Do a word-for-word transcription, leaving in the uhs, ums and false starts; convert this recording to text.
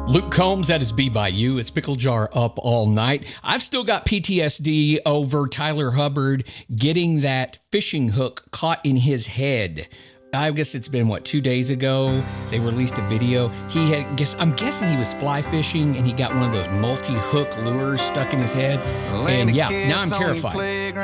Luke Combs, that is Be By You. It's Pickle Jar Up All Night. I've still got P T S D over Tyler Hubbard getting that fishing hook caught in his head. I guess it's been, what, two days ago? They released a video. He had, guess, I'm guessing he was fly fishing and he got one of those multi-hook lures stuck in his head. And yeah, now I'm terrified.